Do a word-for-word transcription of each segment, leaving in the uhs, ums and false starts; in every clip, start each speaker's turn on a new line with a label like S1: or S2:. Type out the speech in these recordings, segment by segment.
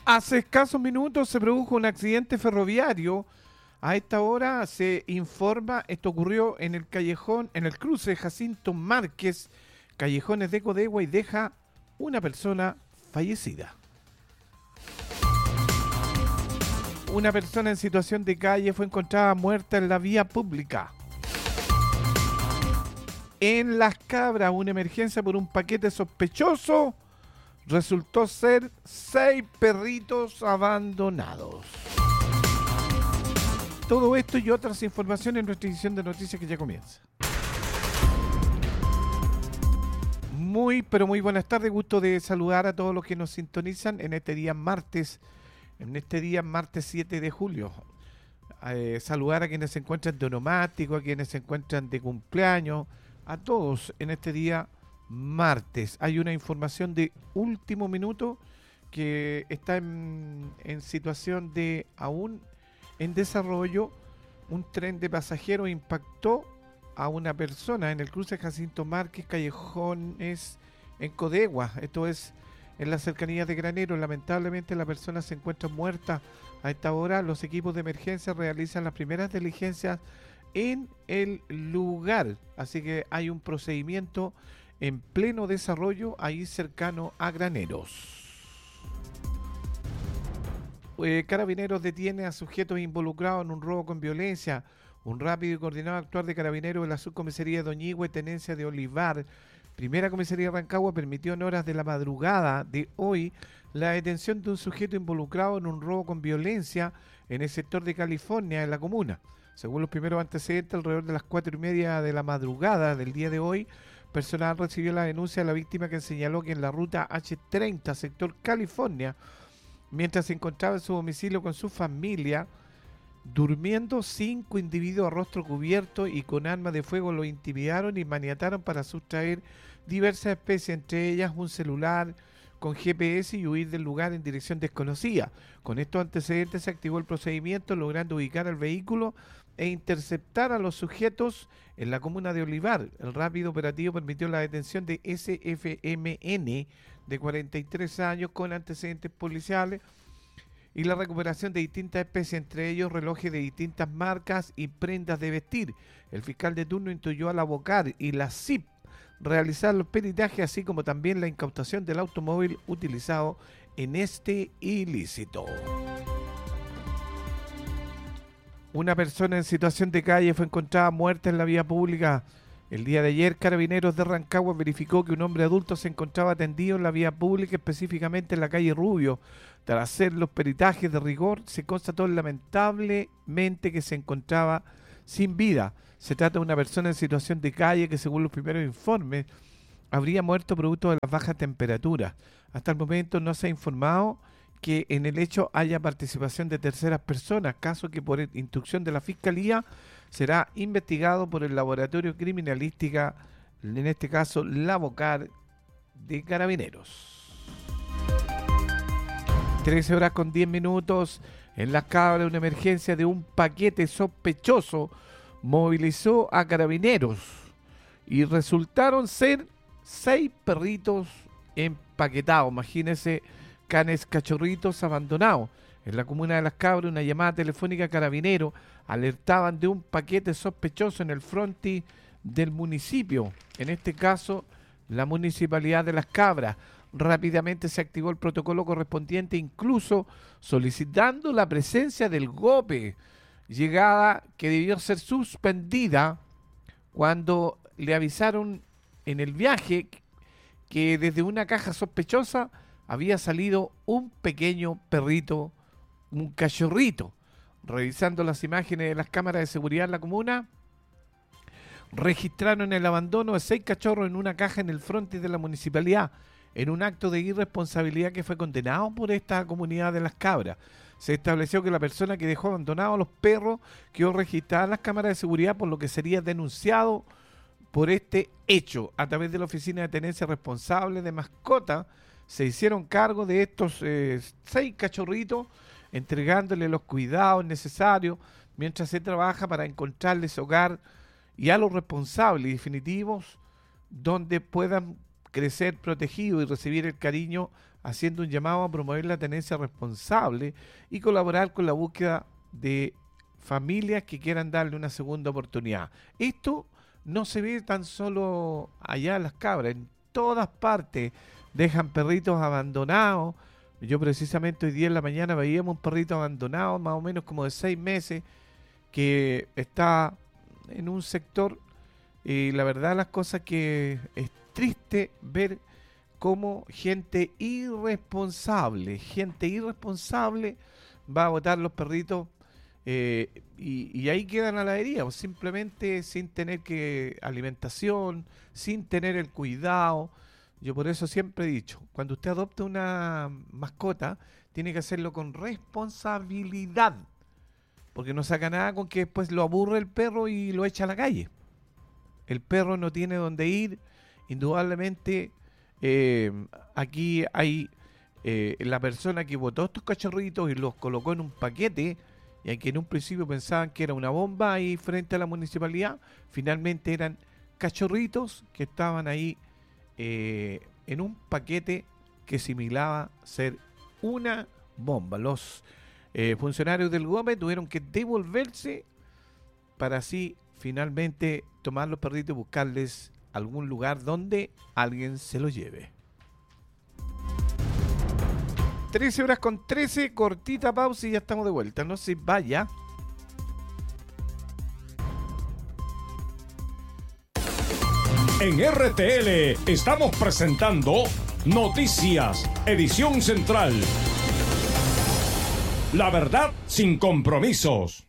S1: Hace escasos minutos se produjo un accidente ferroviario. A esta hora se informa, esto ocurrió en el callejón, en el cruce Jacinto Márquez, callejones de Codegua, y deja una persona fallecida. Una persona en situación de calle fue encontrada muerta en la vía pública. En Las Cabras, una emergencia por un paquete sospechoso resultó ser seis perritos abandonados. Todo esto y otras informaciones en nuestra edición de noticias que ya comienza. Muy, pero muy buenas tardes. Gusto de saludar a todos los que nos sintonizan en este día martes, en este día martes siete de julio. Eh, saludar a quienes se encuentran de onomástico, a quienes se encuentran de cumpleaños, a todos en este día martes. Hay una información de último minuto que está en, en situación de aún en desarrollo. Un tren de pasajeros impactó a una persona en el cruce Jacinto Márquez, callejones en Codegua. Esto es en las cercanías de Granero. Lamentablemente la persona se encuentra muerta. A esta hora los equipos de emergencia realizan las primeras diligencias en el lugar. Así que hay un procedimiento en pleno desarrollo ahí cercano a Graneros. Eh, Carabineros detiene a sujetos involucrados en un robo con violencia. Un rápido y coordinado actuar de Carabineros de la subcomisaría de Doñigüe, tenencia de Olivar, primera comisaría de Rancagua, permitió en horas de la madrugada de hoy la detención de un sujeto involucrado en un robo con violencia en el sector de California, en la comuna. Según los primeros antecedentes, alrededor de las cuatro y media de la madrugada del día de hoy, personal recibió la denuncia de la víctima, que señaló que en la ruta hache treinta, sector California, mientras se encontraba en su domicilio con su familia, durmiendo, cinco individuos a rostro cubierto y con armas de fuego lo intimidaron y maniataron para sustraer diversas especies, entre ellas un celular con G P S, y huir del lugar en dirección desconocida. Con estos antecedentes se activó el procedimiento, logrando ubicar al vehículo e interceptar a los sujetos en la comuna de Olivar. El rápido operativo permitió la detención de S F M N, de cuarenta y tres años, con antecedentes policiales, y la recuperación de distintas especies, entre ellos relojes de distintas marcas y prendas de vestir. El fiscal de turno instruyó a la Bocar y la C I P realizar los peritajes, así como también la incautación del automóvil utilizado en este ilícito. Una persona en situación de calle fue encontrada muerta en la vía pública. El día de ayer, Carabineros de Rancagua verificó que un hombre adulto se encontraba tendido en la vía pública, específicamente en la calle Rubio. Tras hacer los peritajes de rigor, se constató lamentablemente que se encontraba sin vida. Se trata de una persona en situación de calle que, según los primeros informes, habría muerto producto de las bajas temperaturas. Hasta el momento no se ha informado que en el hecho haya participación de terceras personas, caso que por instrucción de la Fiscalía será investigado por el Laboratorio Criminalística, en este caso la Bocar de Carabineros. trece horas con diez minutos. En Las Cabras, una emergencia de un paquete sospechoso movilizó a Carabineros y resultaron ser seis perritos empaquetados. Imagínense, canes cachorritos abandonados. En la comuna de Las Cabras, una llamada telefónica a Carabineros alertaban de un paquete sospechoso en el frontis del municipio, en este caso la municipalidad de Las Cabras. Rápidamente se activó el protocolo correspondiente, incluso solicitando la presencia del GOPE, llegada que debió ser suspendida cuando le avisaron en el viaje que desde una caja sospechosa había salido un pequeño perrito, un cachorrito. Revisando las imágenes de las cámaras de seguridad en la comuna, registraron el abandono de seis cachorros en una caja en el frontis de la municipalidad, en un acto de irresponsabilidad que fue condenado por esta comunidad de Las Cabras. Se estableció que la persona que dejó abandonados a los perros quedó registrada en las cámaras de seguridad, por lo que sería denunciado por este hecho. A través de la Oficina de Tenencia Responsable de Mascota se hicieron cargo de estos eh, seis cachorritos, entregándole los cuidados necesarios mientras se trabaja para encontrarles hogar y a los responsables definitivos donde puedan crecer protegido y recibir el cariño, haciendo un llamado a promover la tenencia responsable y colaborar con la búsqueda de familias que quieran darle una segunda oportunidad. Esto no se ve tan solo allá en Las Cabras, en todas partes dejan perritos abandonados. Yo precisamente hoy día en la mañana veíamos un perrito abandonado, más o menos como de seis meses, que está en un sector, y la verdad las cosas que es triste ver cómo gente irresponsable, gente irresponsable va a botar los perritos eh, y, y ahí quedan a la herida, o simplemente sin tener que alimentación, sin tener el cuidado. Yo por eso siempre he dicho, cuando usted adopta una mascota, tiene que hacerlo con responsabilidad, porque no saca nada con que después lo aburre el perro y lo echa a la calle. El perro no tiene dónde ir, indudablemente. Eh, aquí hay eh, la persona que botó estos cachorritos y los colocó en un paquete, y que en un principio pensaban que era una bomba ahí frente a la municipalidad, finalmente eran cachorritos que estaban ahí eh, en un paquete que similaba ser una bomba. Los eh, funcionarios del Gómez tuvieron que devolverse para así finalmente tomar los perritos y buscarles algún lugar donde alguien se los lleve. trece horas con trece, cortita pausa y ya estamos de vuelta. No se vaya.
S2: En R T L estamos presentando Noticias, edición central. La verdad sin compromisos.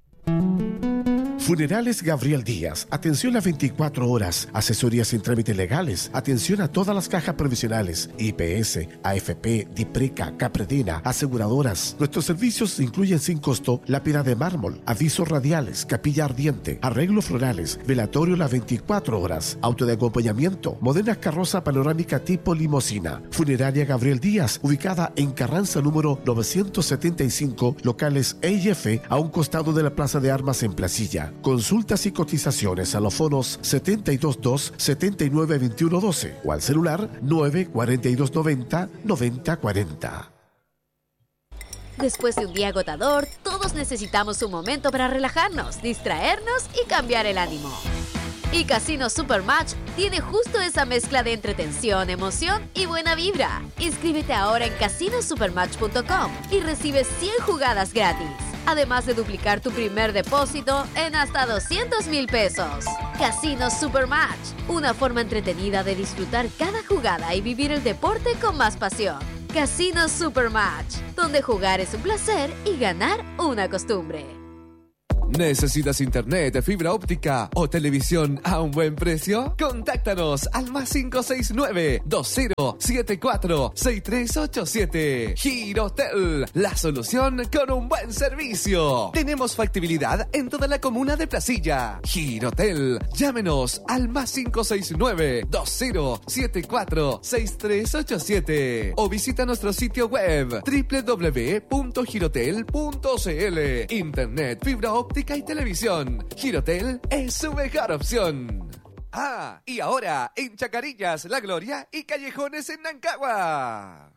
S3: Funerales Gabriel Díaz, atención las veinticuatro horas, asesorías sin trámites legales, atención a todas las cajas provisionales, I P S, A F P, Dipreca, Capredina, aseguradoras. Nuestros servicios incluyen sin costo lápida de mármol, avisos radiales, capilla ardiente, arreglos florales, velatorio las veinticuatro horas, auto de acompañamiento, modernas carroza panorámica tipo limosina. Funeraria Gabriel Díaz, ubicada en Carranza número novecientos setenta y cinco, locales E y F, a un costado de la Plaza de Armas en Placilla. Consultas y cotizaciones a los fonos setenta y dos dos, setenta y nueve, veintiuno doce o al celular nueve cuarenta y dos noventa, noventa cuarenta.
S4: Después de un día agotador, todos necesitamos un momento para relajarnos, distraernos y cambiar el ánimo. Y Casino Supermatch tiene justo esa mezcla de entretención, emoción y buena vibra. Inscríbete ahora en casino supermatch punto com y recibe cien jugadas gratis. Además de duplicar tu primer depósito en hasta doscientos mil pesos. Casino Supermatch, una forma entretenida de disfrutar cada jugada y vivir el deporte con más pasión. Casino Supermatch, donde jugar es un placer y ganar una costumbre.
S5: ¿Necesitas internet, fibra óptica o televisión a un buen precio? Contáctanos al más cinco seis nueve, dos cero siete cuatro, seis tres ocho siete. Girotel, la solución con un buen servicio. Tenemos factibilidad en toda la comuna de Placilla. Girotel, llámenos al más cinco seis nueve, dos cero siete cuatro, seis tres ocho siete o visita nuestro sitio web doble u doble u doble u punto girotel punto c l. Internet, fibra óptica y televisión. Girotel es su mejor opción. Ah, y ahora en Chacarillas, La Gloria y Callejones en Nancagua.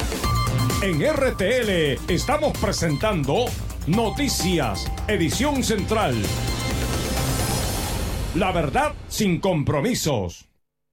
S2: En R T L estamos presentando Noticias, edición central. La verdad sin compromisos.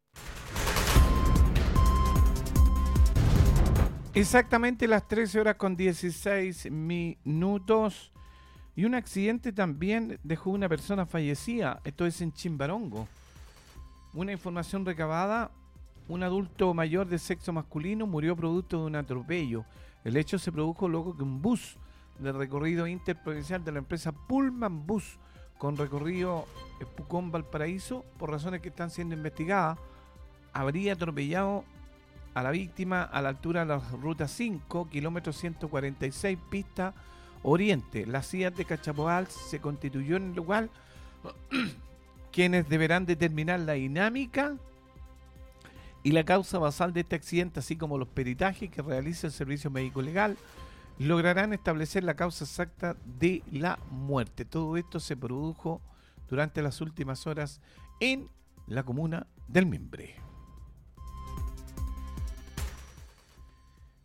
S1: Exactamente las trece horas con dieciséis minutos. Y un accidente también dejó una persona fallecida. Esto es en Chimbarongo. Una información recabada: un adulto mayor de sexo masculino murió producto de un atropello. El hecho se produjo luego que un bus de recorrido interprovincial de la empresa Pullman Bus, con recorrido Pucón-Valparaíso, por razones que están siendo investigadas, habría atropellado a la víctima a la altura de la ruta cinco, kilómetro ciento cuarenta y seis, pista Oriente. La C I A de Cachapoal se constituyó en el lugar, quienes deberán determinar la dinámica y la causa basal de este accidente, así como los peritajes que realiza el Servicio Médico Legal, lograrán establecer la causa exacta de la muerte. Todo esto se produjo durante las últimas horas en la comuna del Mimbre.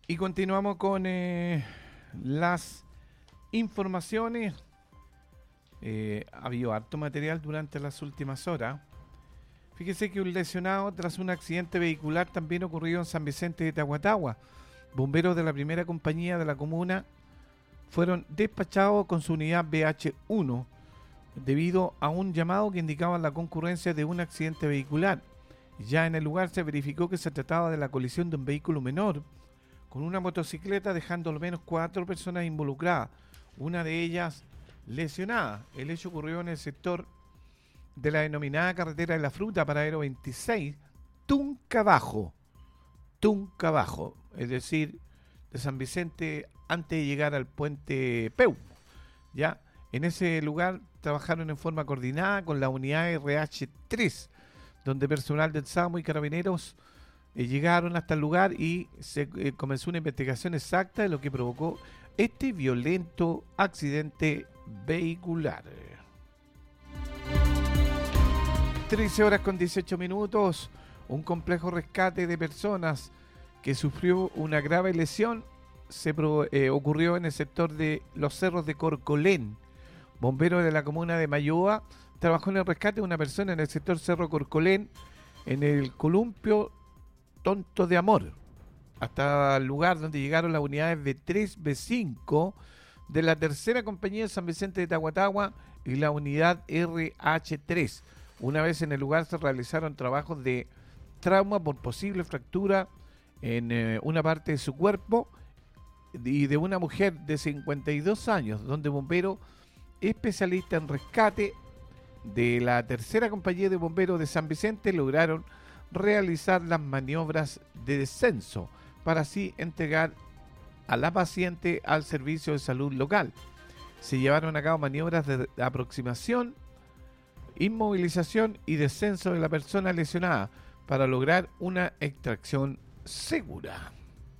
S1: Y continuamos con eh, las informaciones. Eh, ha habido harto material durante las últimas horas. Fíjese que un lesionado tras un accidente vehicular también ocurrido en San Vicente de Tahuatahua. Bomberos de la primera compañía de la comuna fueron despachados con su unidad B H uno debido a un llamado que indicaba la concurrencia de un accidente vehicular. Ya en el lugar se verificó que se trataba de la colisión de un vehículo menor con una motocicleta, dejando al menos cuatro personas involucradas, una de ellas lesionada. El hecho ocurrió en el sector de la denominada carretera de la fruta, paradero veintiséis, Tunca Bajo, Tunca Bajo, es decir, de San Vicente antes de llegar al puente Peu. Ya en ese lugar trabajaron en forma coordinada con la unidad R H tres, donde personal del SAMU y carabineros eh, llegaron hasta el lugar y se eh, comenzó una investigación exacta de lo que provocó este violento accidente vehicular. trece horas con dieciocho minutos, un complejo rescate de personas que sufrió una grave lesión se pro, eh, ocurrió en el sector de los cerros de Corcolén. Bomberos de la comuna de Mayoa trabajó en el rescate de una persona en el sector Cerro Corcolén, en el columpio Tonto de Amor, hasta el lugar donde llegaron las unidades B tres, B cinco de la tercera compañía de San Vicente de Tahuatahua y la unidad R H tres. Una vez en el lugar se realizaron trabajos de trauma por posible fractura en eh, una parte de su cuerpo y de una mujer de cincuenta y dos años, donde bomberos especialistas en rescate de la tercera compañía de bomberos de San Vicente lograron realizar las maniobras de descenso para así entregar a la paciente al servicio de salud local. Se llevaron a cabo maniobras de aproximación, inmovilización y descenso de la persona lesionada para lograr una extracción segura.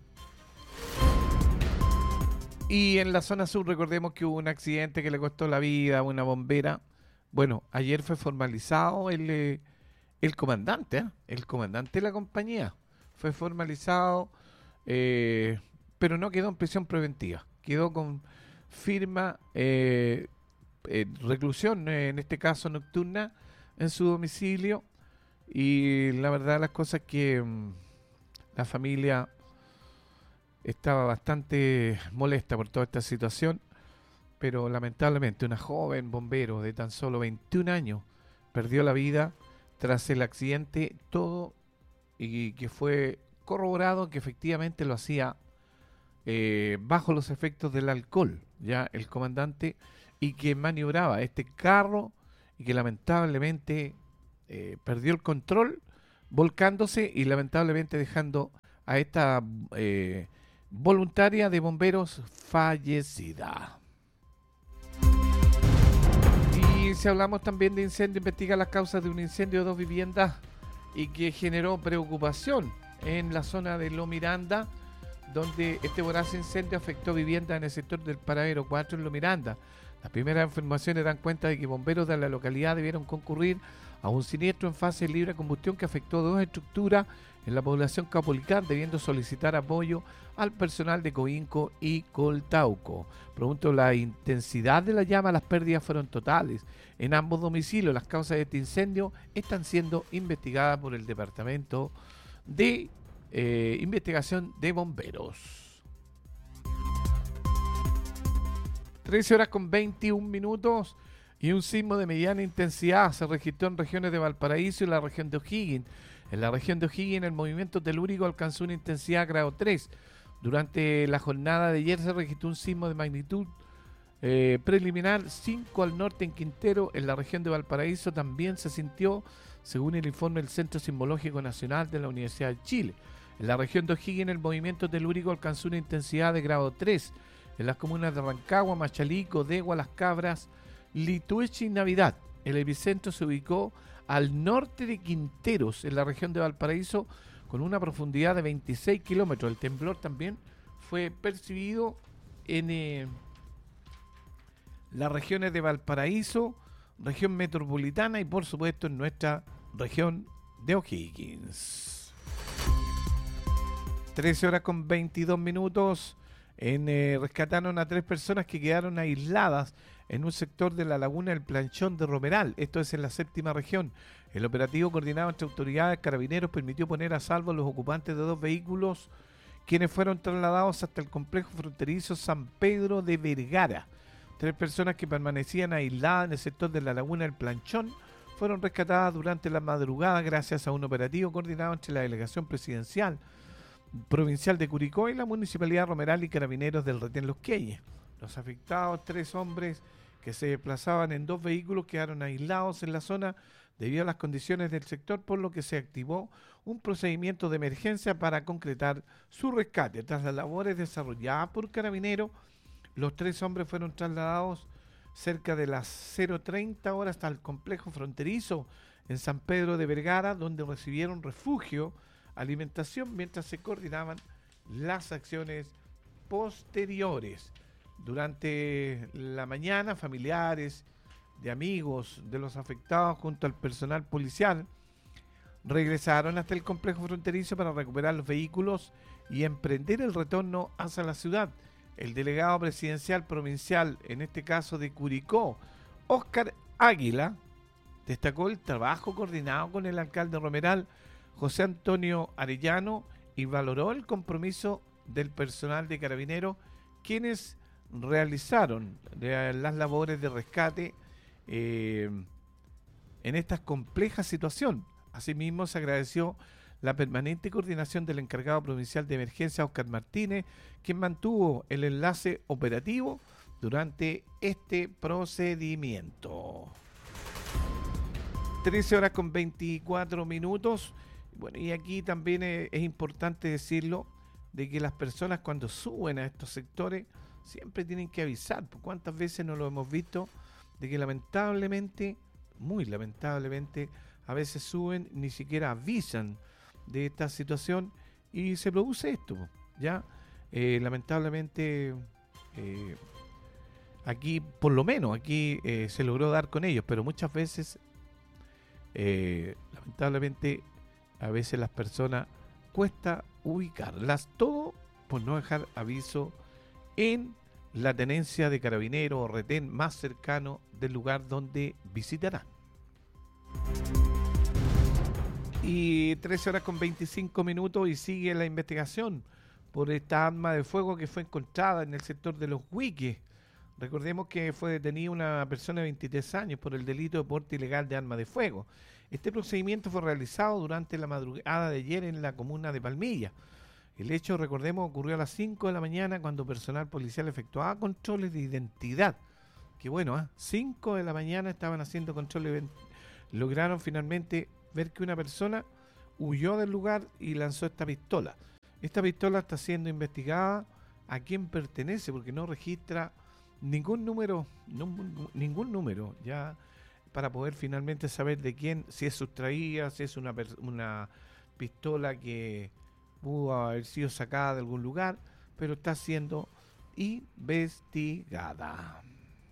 S1: Y en la zona sur recordemos que hubo un accidente que le costó la vida a una bombera. Bueno, ayer fue formalizado el, eh, el comandante, ¿eh? el comandante de la compañía. Fue formalizado, eh, pero no quedó en prisión preventiva. Quedó con firma, eh, eh, reclusión, eh, en este caso nocturna, en su domicilio. Y la verdad las cosas que mmm, la familia estaba bastante molesta por toda esta situación, pero lamentablemente una joven bombero de tan solo veintiún años perdió la vida tras el accidente, todo y que fue corroborado que efectivamente lo hacía eh, bajo los efectos del alcohol, ya el comandante, y que maniobraba este carro y que lamentablemente eh, perdió el control volcándose y lamentablemente dejando a esta eh, voluntaria de bomberos fallecida. Y si hablamos también de incendio, investiga las causas de un incendio de dos viviendas y que generó preocupación en la zona de Lo Miranda, donde este voraz incendio afectó viviendas en el sector del paradero cuatro en Lo Miranda. Las primeras informaciones dan cuenta de que bomberos de la localidad debieron concurrir a un siniestro en fase de libre combustión que afectó dos estructuras en la población Caupolicán, debiendo solicitar apoyo al personal de Coinco y Coltauco. Pregunto la intensidad de la llama, las pérdidas fueron totales en ambos domicilios. Las causas de este incendio están siendo investigadas por el Departamento de eh, Investigación de Bomberos. trece horas con veintiún minutos y un sismo de mediana intensidad se registró en regiones de Valparaíso y la región de O'Higgins. En la región de O'Higgins el movimiento telúrico alcanzó una intensidad grado tres. Durante la jornada de ayer se registró un sismo de magnitud eh, preliminar cinco al norte en Quintero. En la región de Valparaíso también se sintió, según el informe del Centro Sismológico Nacional de la Universidad de Chile. En la región de O'Higgins el movimiento telúrico alcanzó una intensidad de grado tres. En las comunas de Rancagua, Machalí, Degua, Las Cabras, Litueche y Navidad. El epicentro se ubicó al norte de Quinteros, en la región de Valparaíso, con una profundidad de veintiséis kilómetros. El temblor también fue percibido en eh, las regiones de Valparaíso, región metropolitana y por supuesto en nuestra región de O'Higgins. trece horas con veintidós minutos. En, eh, rescataron a tres personas que quedaron aisladas en un sector de la laguna del Planchón de Romeral. Esto es en la séptima región. El operativo coordinado entre autoridades carabineros permitió poner a salvo a los ocupantes de dos vehículos, quienes fueron trasladados hasta el complejo fronterizo San Pedro de Vergara. Tres personas que permanecían aisladas en el sector de la laguna del Planchón fueron rescatadas durante la madrugada gracias a un operativo coordinado entre la Delegación Presidencial Provincial de Curicó y la Municipalidad Romeral y Carabineros del Retén Los Queyes. Los afectados, tres hombres que se desplazaban en dos vehículos, quedaron aislados en la zona debido a las condiciones del sector, por lo que se activó un procedimiento de emergencia para concretar su rescate. Tras las labores desarrolladas por Carabineros, los tres hombres fueron trasladados cerca de las cero treinta horas hasta el complejo fronterizo en San Pedro de Vergara, donde recibieron refugio, alimentación, mientras se coordinaban las acciones posteriores. Durante la mañana, familiares de amigos de los afectados junto al personal policial regresaron hasta el complejo fronterizo para recuperar los vehículos y emprender el retorno hacia la ciudad. El delegado presidencial provincial, en este caso de Curicó, Óscar Águila, destacó el trabajo coordinado con el alcalde Romeral, José Antonio Arellano, y valoró el compromiso del personal de Carabineros, quienes realizaron las labores de rescate eh, en esta compleja situación. Asimismo, se agradeció la permanente coordinación del encargado provincial de emergencia, Óscar Martínez, quien mantuvo el enlace operativo durante este procedimiento. trece horas con veinticuatro minutos. Bueno, y aquí también es, es importante decirlo, de que las personas cuando suben a estos sectores siempre tienen que avisar. ¿Cuántas veces no lo hemos visto? De que lamentablemente, muy lamentablemente, a veces suben, ni siquiera avisan de esta situación y se produce esto, ¿ya? Eh, lamentablemente, eh, aquí, por lo menos, aquí eh, se logró dar con ellos, pero muchas veces, eh, lamentablemente, a veces las personas cuesta ubicarlas, todo por no dejar aviso en la tenencia de Carabineros o retén más cercano del lugar donde visitarán. Y trece horas con veinticinco minutos y sigue la investigación por esta arma de fuego que fue encontrada en el sector de Los Huiques. Recordemos que fue detenida una persona de veintitrés años por el delito de porte ilegal de arma de fuego. Este procedimiento fue realizado durante la madrugada de ayer en la comuna de Palmilla. El hecho, recordemos, ocurrió a las cinco de la mañana cuando personal policial efectuaba controles de identidad. Que bueno, ¿eh? cinco de la mañana estaban haciendo controles. Lograron finalmente ver que una persona huyó del lugar y lanzó esta pistola. Esta pistola está siendo investigada a quién pertenece, porque no registra ningún número, no, ningún número, ya para poder finalmente saber de quién, si es sustraída, si es una, una pistola que pudo haber sido sacada de algún lugar, pero está siendo investigada.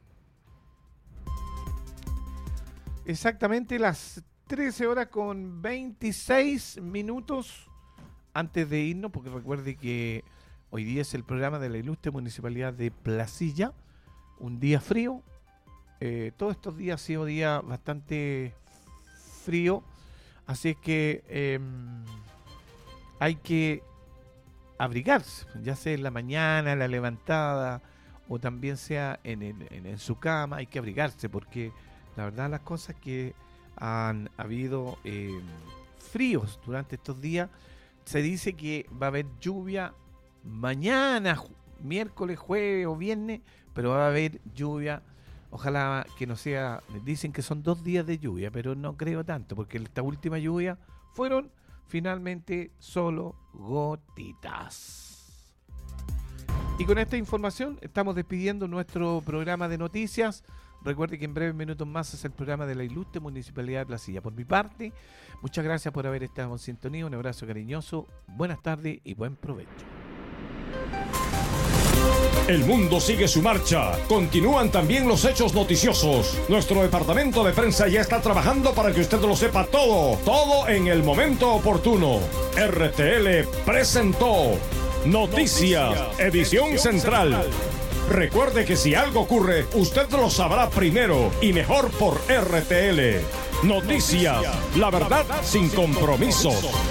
S1: Exactamente las trece horas con veintiséis minutos. Antes de irnos, porque recuerde que hoy día es el programa de la ilustre Municipalidad de Placilla, un día frío. Eh, todos estos días ha sido día bastante frío, así es que eh, hay que abrigarse, ya sea en la mañana, la levantada, o también sea en, el, en, en su cama. Hay que abrigarse, porque la verdad las cosas que han habido eh, fríos durante estos días. Se dice que va a haber lluvia mañana, ju- miércoles, jueves o viernes, pero va a haber lluvia. Ojalá que no sea, dicen que son dos días de lluvia, pero no creo tanto, porque esta última lluvia fueron finalmente solo gotitas. Y con esta información estamos despidiendo nuestro programa de noticias. Recuerde que en breves minutos más es el programa de la ilustre Municipalidad de Placilla. Por mi parte, muchas gracias por haber estado en sintonía. Un abrazo cariñoso, buenas tardes y buen provecho.
S2: El mundo sigue su marcha. Continúan también los hechos noticiosos. Nuestro departamento de prensa ya está trabajando para que usted lo sepa todo. Todo en el momento oportuno. R T L presentó Noticias, Noticias edición, edición central. central. Recuerde que si algo ocurre, usted lo sabrá primero y mejor por R T L. Noticias, Noticias la, verdad la verdad sin compromisos. Sin compromisos.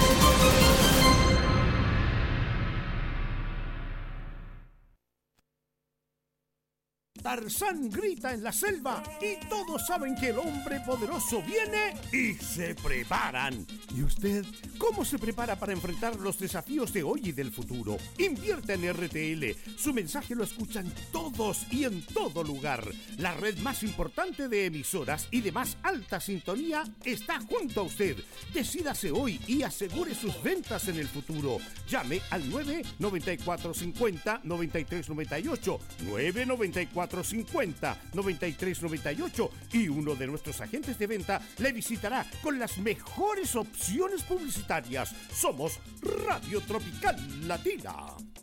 S6: Tarzán grita en la selva y todos saben que el hombre poderoso viene y se preparan. ¿Y usted cómo se prepara para enfrentar los desafíos de hoy y del futuro? Invierta en R T L. Su mensaje lo escuchan todos y en todo lugar. La red más importante de emisoras y de más alta sintonía está junto a usted. Decídase hoy y asegure sus ventas en el futuro. Llame al nueve nueve cuatro cinco cero nueve tres nueve ocho, nueve nueve cuatro cincuenta noventa y tres noventa y ocho y uno de nuestros agentes de venta le visitará con las mejores opciones publicitarias. Somos Radio Tropical Latina.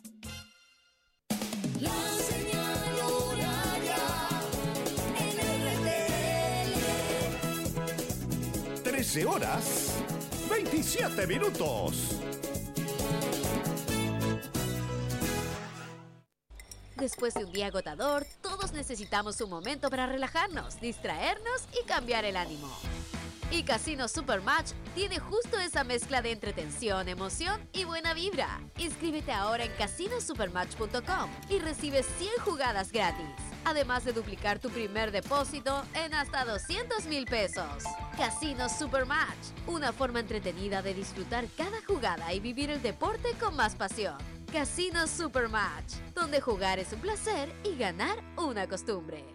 S7: La señal horaria en R T L.
S6: trece horas veintisiete minutos.
S4: Después de un día agotador, todos necesitamos un momento para relajarnos, distraernos y cambiar el ánimo. Y Casino Supermatch tiene justo esa mezcla de entretención, emoción y buena vibra. Inscríbete ahora en casino supermatch punto com y recibe cien jugadas gratis. Además de duplicar tu primer depósito en hasta doscientos mil pesos. Casino Supermatch, una forma entretenida de disfrutar cada jugada y vivir el deporte con más pasión. Casino Supermatch, donde jugar es un placer y ganar una costumbre.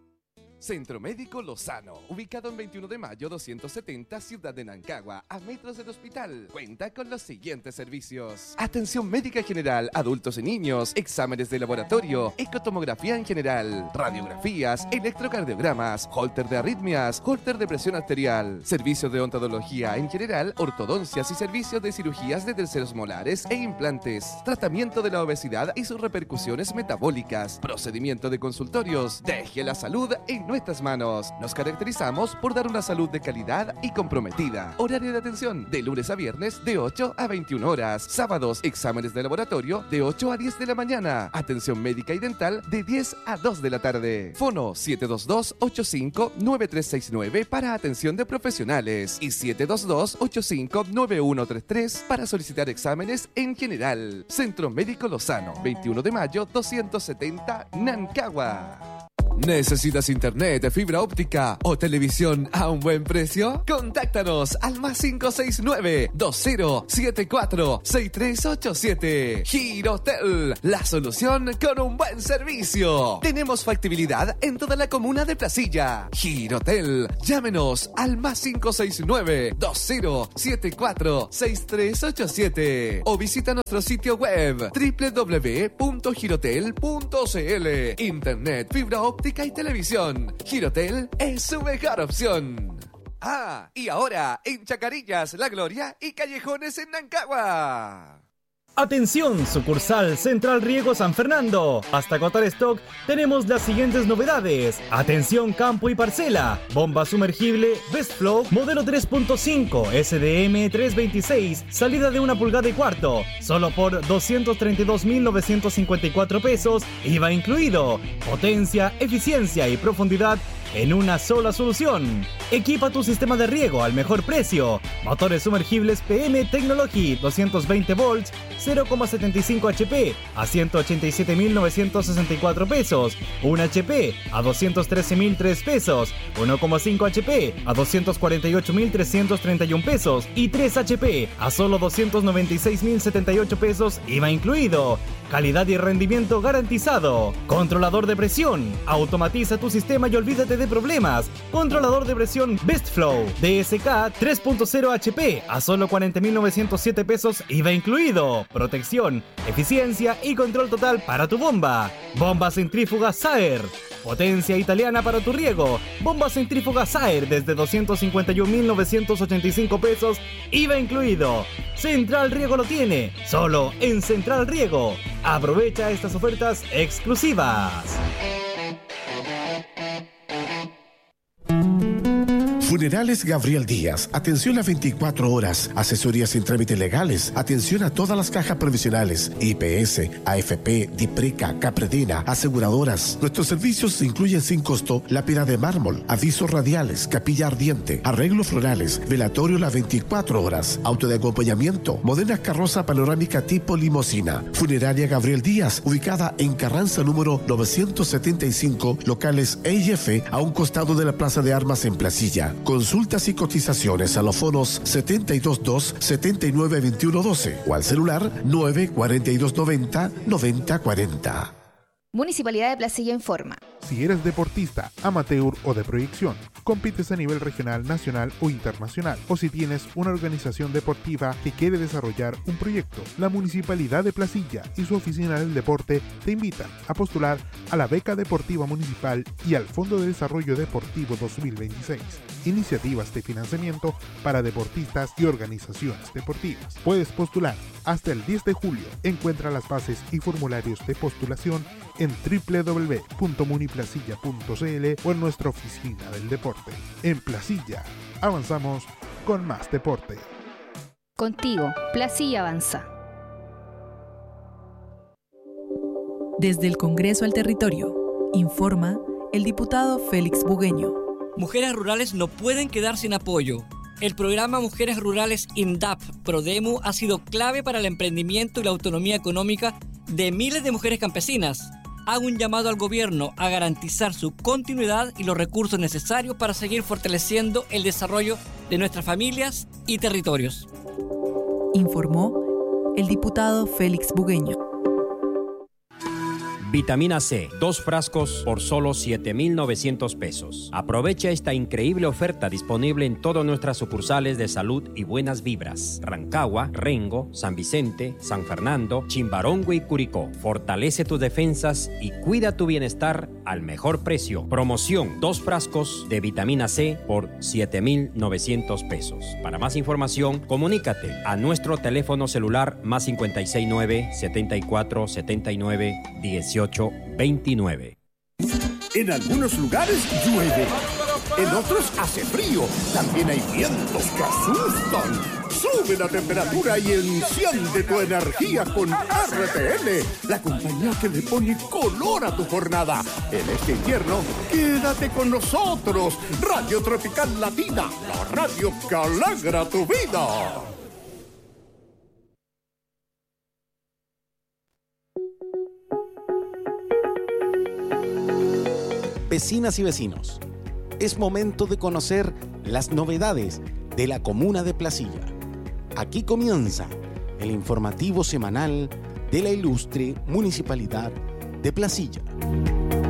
S5: Centro Médico Lozano, ubicado en veintiuno de mayo doscientos setenta, Ciudad de Nancagua, a metros del hospital. Cuenta con los siguientes servicios: atención médica general, adultos y niños, exámenes de laboratorio, ecotomografía en general, radiografías, electrocardiogramas, holter de arritmias, holter de presión arterial, servicios de odontología en general, ortodoncias y servicios de cirugías de terceros molares e implantes, tratamiento de la obesidad y sus repercusiones metabólicas, procedimiento de consultorios. Deje la salud en nuestras manos. Nos caracterizamos por dar una salud de calidad y comprometida. Horario de atención de lunes a viernes de ocho a veintiuna horas. Sábados, exámenes de laboratorio de ocho a diez de la mañana. Atención médica y dental de diez a dos de la tarde. Fono siete dos dos ocho cinco nueve tres seis nueve para atención de profesionales y siete dos dos ocho cinco nueve uno tres tres para solicitar exámenes en general. Centro Médico Lozano, veintiuno de mayo doscientos setenta, Nancagua. ¿Necesitas internet, fibra óptica o televisión a un buen precio? Contáctanos al más cinco seis nueve dos cero siete cuatro seis tres ocho siete. Girotel, la solución con un buen servicio. Tenemos factibilidad en toda la comuna de Placilla. Girotel, llámenos al más cinco seis nueve dos cero siete cuatro seis tres ocho siete o visita nuestro sitio web doble u doble u doble u punto girotel punto c l. Internet, fibra óptica y televisión. Girotel es su mejor opción. Ah, y ahora en Chacarillas, La Gloria y Callejones en Nancagua.
S8: Atención, sucursal Central Riego San Fernando. Hasta agotar stock tenemos las siguientes novedades. Atención campo y parcela. Bomba sumergible Best Flow modelo tres punto cinco S D M trescientos veintiséis, salida de una pulgada y cuarto. Solo por doscientos treinta y dos mil novecientos cincuenta y cuatro pesos, I V A incluido. Potencia, eficiencia y profundidad en una sola solución. Equipa tu sistema de riego al mejor precio. Motores sumergibles P M Technology doscientos veinte volts, cero coma setenta y cinco H P a ciento ochenta y siete mil novecientos sesenta y cuatro pesos, un H P a doscientos trece mil tres pesos, uno coma cinco H P a doscientos cuarenta y ocho mil trescientos treinta y uno pesos y tres H P a solo doscientos noventa y seis mil setenta y ocho pesos, I V A incluido. Calidad y rendimiento garantizado. Controlador de presión. Automatiza tu sistema y olvídate de problemas. Controlador de presión Best Flow D S K tres punto cero H P a solo cuarenta mil novecientos siete pesos, I V A incluido. Protección, eficiencia y control total para tu bomba. Bomba centrífuga Saer. Potencia italiana para tu riego. Bomba centrífuga Saer desde doscientos cincuenta y un mil novecientos ochenta y cinco pesos, I V A incluido. Central Riego lo tiene, solo en Central Riego. Aprovecha estas ofertas exclusivas.
S3: Funerales Gabriel Díaz, atención a veinticuatro horas, asesorías sin trámites legales, atención a todas las cajas provisionales, I P S, A F P, DIPRECA, Capredena, aseguradoras. Nuestros servicios incluyen sin costo lápida de mármol, avisos radiales, capilla ardiente, arreglos florales, velatorio las veinticuatro horas, auto de acompañamiento, moderna carroza panorámica tipo limosina. Funeraria Gabriel Díaz, ubicada en Carranza número novecientos setenta y cinco, locales E y F, a un costado de la Plaza de Armas en Placilla. Consultas y cotizaciones a los fonos setenta y dos dos, setenta y nueve, veintiuno doce o al celular nueve cuarenta y dos noventa, noventa cuarenta.
S9: Municipalidad de Placilla informa.
S10: Si eres deportista, amateur o de proyección, compites a nivel regional, nacional o internacional, o si tienes una organización deportiva que quiere desarrollar un proyecto, la Municipalidad de Placilla y su Oficina del Deporte te invitan a postular a la Beca Deportiva Municipal y al Fondo de Desarrollo Deportivo dos mil veintiséis. Iniciativas de financiamiento para deportistas y organizaciones deportivas. Puedes postular hasta el diez de julio. Encuentra las bases y formularios de postulación en doble u doble u doble u punto muniplacilla punto c l o en nuestra oficina del deporte. En Placilla, avanzamos con más deporte.
S9: Contigo, Placilla avanza.
S11: Desde el Congreso al Territorio, informa el diputado Félix Bugueño.
S12: Mujeres rurales no pueden quedar sin apoyo. El programa Mujeres Rurales INDAP Prodemu ha sido clave para el emprendimiento y la autonomía económica de miles de mujeres campesinas. Hago un llamado al gobierno a garantizar su continuidad y los recursos necesarios para seguir fortaleciendo el desarrollo de nuestras familias y territorios.
S11: Informó el diputado Félix Bugueño.
S13: Vitamina C, dos frascos por solo siete mil novecientos pesos. Aprovecha esta increíble oferta disponible en todas nuestras sucursales de Salud y Buenas Vibras. Rancagua, Rengo, San Vicente, San Fernando, Chimbarongo y Curicó. Fortalece tus defensas y cuida tu bienestar al mejor precio. Promoción, dos frascos de vitamina C por siete mil novecientos pesos. Para más información, comunícate a nuestro teléfono celular más cincuenta y seis nueve, setenta y cuatro, setenta y nueve, dieciocho veintinueve.
S6: En algunos lugares llueve, en otros hace frío, también hay vientos que asustan. Sube la temperatura y enciende tu energía con R T L, la compañía que le pone color a tu jornada. En este invierno, quédate con nosotros. Radio Tropical Latina, la radio que alegra tu vida.
S14: Vecinas y vecinos, es momento de conocer las novedades de la comuna de Placilla. Aquí comienza el informativo semanal de la ilustre Municipalidad de Placilla.